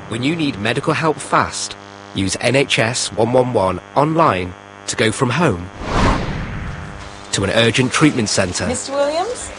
When you need medical help fast, use NHS 111 online to go from home to an urgent treatment centre. Mr. Williams?